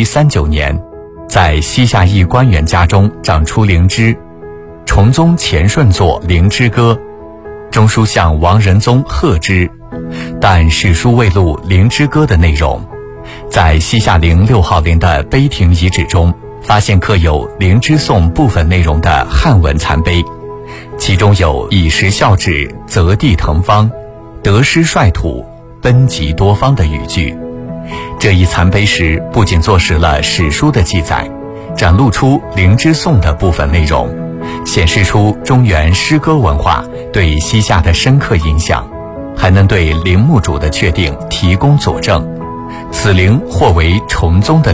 1739年，在西夏裔官员家中长出灵芝，崇宗前顺作《灵芝歌》，中书相王仁宗贺之，但史书未录《灵芝歌》的内容。在西夏陵6号陵的碑亭遗址中，发现刻有《灵芝颂》部分内容的汉文残碑，其中有以时效指，择地腾芳，得失率土，奔疾多方的语句。这一残碑石不仅坐实了史书的记载，展露出《灵芝颂》的部分内容，显示出中原诗歌文化对西夏的深刻影响，还能对陵墓主的确定提供佐证。此陵或为崇宗的